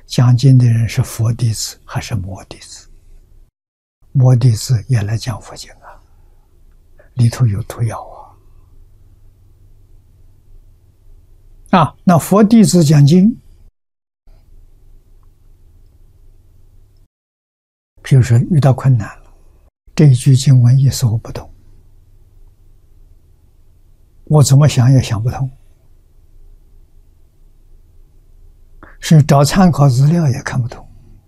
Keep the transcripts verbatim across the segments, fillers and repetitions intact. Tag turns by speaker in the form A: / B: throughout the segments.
A: 讲经的人是佛弟子还是魔弟子？魔弟子也来讲佛经啊，里头有图要啊。啊，那佛弟子讲经，比如说遇到困难了，这一句经文意思我不懂，我怎么想也想不通，是找参考资料也看不懂，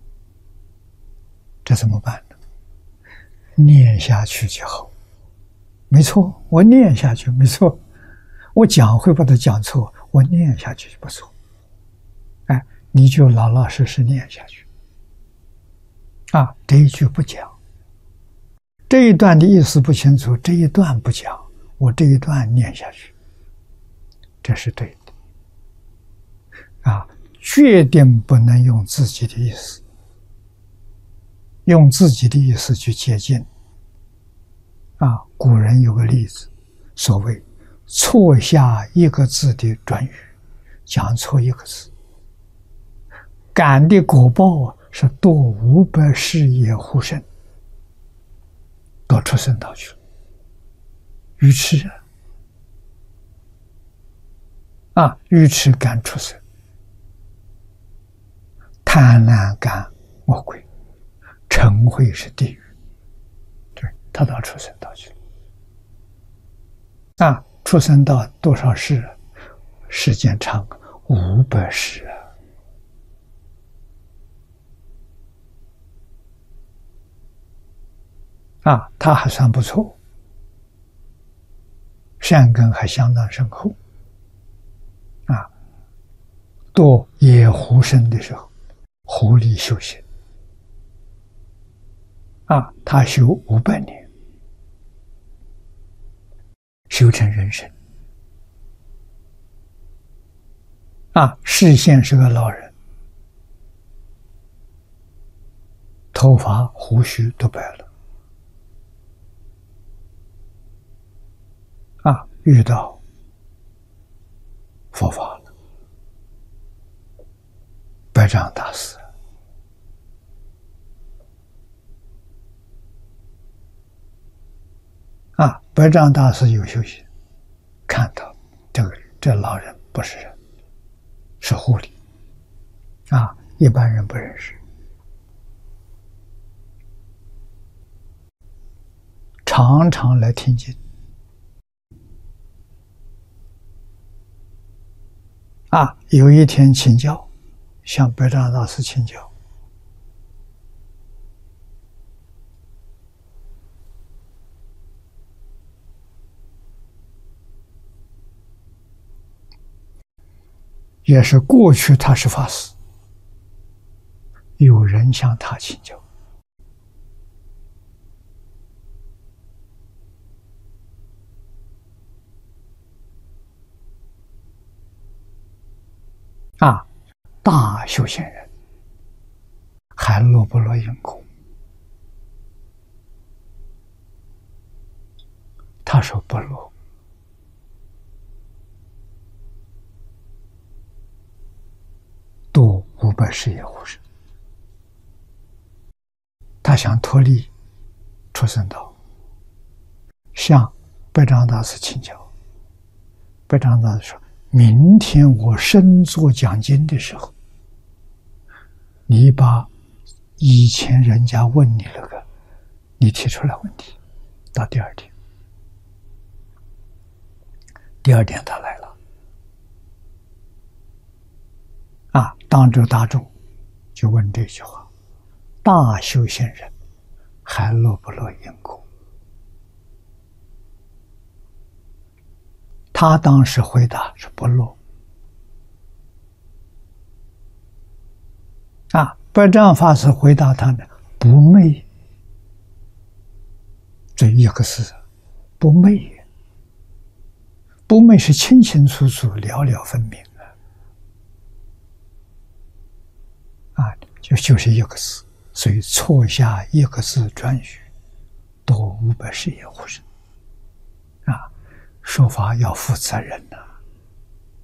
A: 这怎么办呢？念下去就好。没错，我念下去没错，我讲会把它讲错，我念下去就不错。哎，你就老老实实念下去。啊，这一句不讲，这一段的意思不清楚，这一段不讲，我这一段念下去，这是对的。啊，决定不能用自己的意思，用自己的意思去接近。啊，古人有个例子，所谓错下一个字的转语，讲错一个字，感的果报是堕五百世业护身，堕畜生道去了，愚痴啊！啊，愚痴感畜生，贪婪感魔鬼，嗔恚是地狱，对，他到畜生道去了。啊，畜生道多少世啊？时间长，五百世啊！啊，他还算不错，善根还相当深厚。啊，堕野狐身的时候，狐狸修行。啊，他修五百年，修成人身。啊，视线是个老人，头发胡须都白了。啊，遇到佛法了，百丈大师。啊，百丈大师有修行，看到这个这老人不是人，是狐狸。啊，一般人不认识。常常来听经。啊，有一天请教，向百丈大师请教。也是过去他是法师，有人向他请教。啊，大修行人还落不落因果？他说不落。堕五百世业护身。他想脱离畜生道，向百丈大师请教。百丈大师说：“明天我身作讲经的时候，你把以前人家问你那个，你提出来问题，到第二天。”第二天他来了。啊，当着大众就问这句话：大修行人还落不落因果？他当时回答是不落。啊，百丈法师回答他呢，不昧。这一个字，不昧。不昧是清清楚楚、了了分明。啊，就就是一个字，所以错下一个字转语，堕五百世业护身。啊，说法要负责任呐、啊。